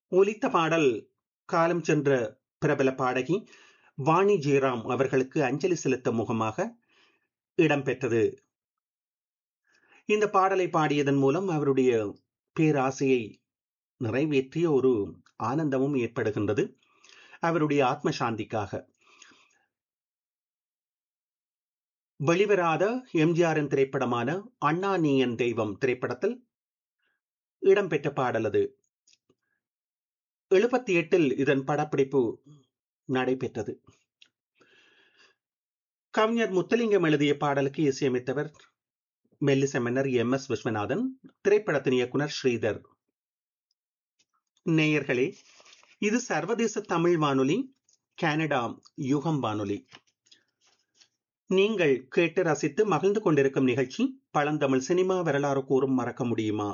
ஒலித்த பாடல் காலம் சென்ற பிரபல பாடகி வாணி ஜெயராம் அவர்களுக்கு அஞ்சலி செலுத்தும் முகமாக இடம்பெற்றது. இந்த பாடலை பாடியதன் மூலம் அவருடைய பேராசையை நிறைவேற்றிய ஒரு ஆனந்தமும் ஏற்படுகின்றது. அவருடைய ஆத்ம சாந்திக்காக வெளிவராத எம்ஜிஆரின் திரைப்படமான அண்ணா நீ என் தெய்வம் திரைப்படத்தில் இடம்பெற்ற பாடல் அது. 78 இதன் படப்பிடிப்பு நடைபெற்றது. கவிஞர் முத்துலிங்கம் எழுதிய பாடலுக்கு இசையமைத்தவர் மெல்லிசை மன்னர் MS விஸ்வநாதன், திரைப்படத்தின் இயக்குனர் ஸ்ரீதர். நேயர்களே, இது சர்வதேச தமிழ் வானொலி, கனடா யுகம் வானொலி. நீங்கள் கேட்டு ரசித்து மகிழ்ந்து கொண்டிருக்கும் நிகழ்ச்சி பழந்தமிழ் சினிமா வரலாறு கூறும் மறக்க முடியுமா.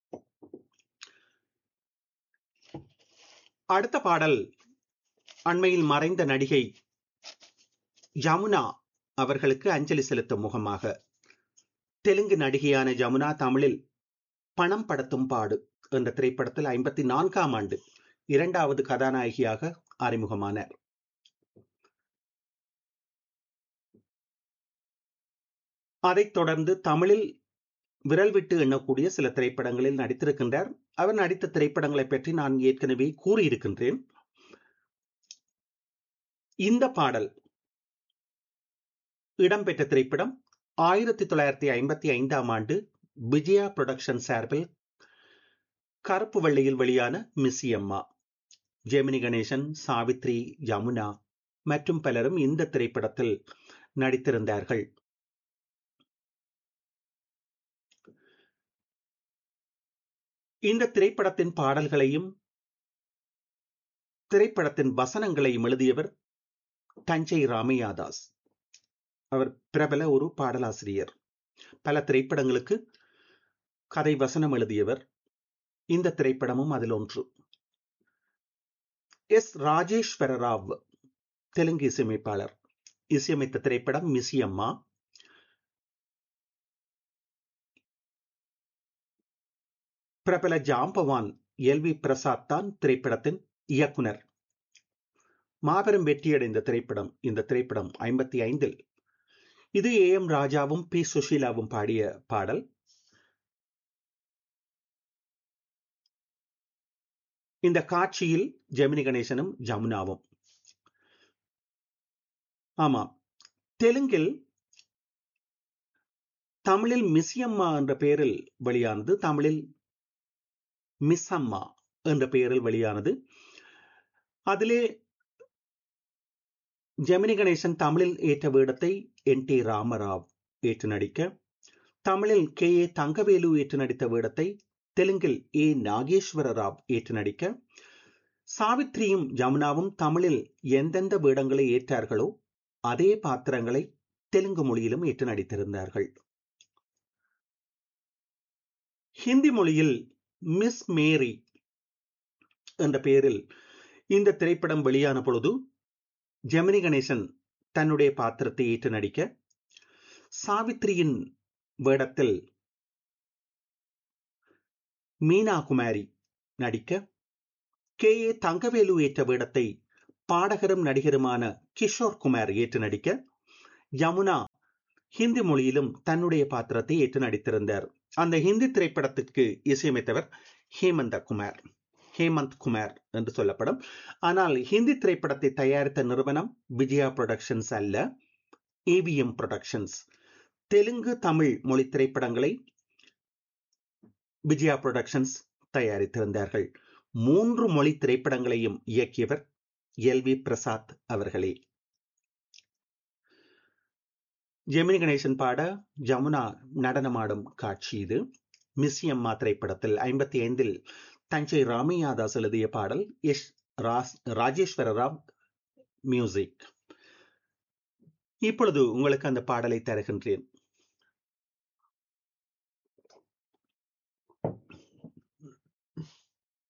அடுத்த பாடல் அண்மையில் மறைந்த நடிகை ஜமுனா அவர்களுக்கு அஞ்சலி செலுத்தும் முகமாக. தெலுங்கு நடிகையான ஜமுனா தமிழில் பணம் படுத்தும் பாடு என்ற திரைப்படத்தில் 54ஆம் ஆண்டு இரண்டாவது கதாநாயகியாக அறிமுகமானார். அதைத் தொடர்ந்து தமிழில் விரல் விட்டு எண்ணக்கூடிய சில திரைப்படங்களில் நடித்திருக்கின்றார். அவர் நடித்த திரைப்படங்களை பற்றி நான் ஏற்கனவே கூறியிருக்கின்றேன். இந்த பாடல் இடம்பெற்ற திரைப்படம் 1955ஆம் ஆண்டு விஜயா புரொடக்ஷன் சார்பில் கருப்பு வெள்ளையில் வெளியான மிஸ்ஸி அம்மா. ஜெமினி கணேசன், சாவித்ரி, யமுனா மற்றும் பலரும் இந்த திரைப்படத்தில் நடித்திருந்தார்கள். இந்த திரைப்படத்தின் பாடல்களையும் திரைப்படத்தின் வசனங்களையும் எழுதியவர் தஞ்சை ராமையாதாஸ். அவர் பிரபல ஒரு பாடலாசிரியர். பல திரைப்படங்களுக்கு கதை வசனம் எழுதியவர். இந்த திரைப்படமும் அதில் ஒன்று. ராஜேஸ்வர ராவ் தெலுங்கு இசையமைப்பாளர். இசையமைத்த திரைப்படம் மிஸ்ஸி அம்மா. பிரபல ஜாம்பவான் LV பிரசாத் தான் திரைப்படத்தின் இயக்குனர். மாபெரும் வெற்றியடைந்த திரைப்படம் இந்த திரைப்படம் 55. இது AM ராஜாவும் P சுஷீலாவும் பாடிய பாடல். இந்த காட்சியில் ஜெமினி கணேசனும் ஜமுனாவும். ஆமாம், தெலுங்கில் தமிழில் மிஸ்ஸி அம்மா என்ற பெயரில் வெளியானது, தமிழில் மிஸ் அம்மா என்ற பெயரில் வெளியானது. அதிலே ஜெமினி கணேசன் தமிழில் ஏற்ற வேடத்தை NT ராமராவ் ஏற்று நடிக்க, தமிழில் KA தங்கவேலு ஏற்று நடித்த வேடத்தை தெலுங்கில் A நாகேஸ்வர ராவ் ஏற்று நடிக்க, சாவித்ரியும் ஜமுனாவும் தமிழில் எந்தெந்த வேடங்களை ஏற்றார்களோ அதே பாத்திரங்களை தெலுங்கு மொழியிலும் ஏற்று நடித்திருந்தார்கள். ஹிந்தி மொழியில் மிஸ் மேரி என்ற பெயரில் இந்த திரைப்படம் வெளியான பொழுது ஜெமினி கணேசன் தன்னுடைய பாத்திரத்தை ஏற்று நடிக்க, சாவித்ரியின் வேடத்தில் மீனா குமாரி நடிக்க, KA தங்கவேலு ஏற்ற வேடத்தை பாடகரும் நடிகருமான கிஷோர் குமார் ஏற்று நடிக்க, யமுனா ஹிந்தி மொழியிலும் தன்னுடைய பாத்திரத்தை ஏற்று நடித்திருந்தார். அந்த ஹிந்தி திரைப்படத்திற்கு இசையமைத்தவர் ஹேமந்த் குமார் என்று சொல்லப்படும். ஆனால் ஹிந்தி திரைப்படத்தை தயாரித்த நிறுவனம் விஜயா புரொடக்ஷன்ஸ் அல்ல, AVM புரொடக்ஷன்ஸ். தெலுங்கு தமிழ் மொழி திரைப்படங்களை விஜயா புரொடக்ஷன்ஸ் தயாரித்திருந்தார்கள். 3 மொழி திரைப்படங்களையும் இயக்கியவர் LV பிரசாத் அவர்களே. ஜெமினி கணேசன் பாட ஜமுனா நடனமாடும் காட்சி இது. மிஸ்ஸி அம்மா திரைப்படத்தில் 55 தஞ்சை ராமையாதாஸ் எழுதிய பாடல். ராஜேஸ்வர ராவ் மியூசிக். இப்பொழுது உங்களுக்கு அந்த பாடலை தருகின்றேன்.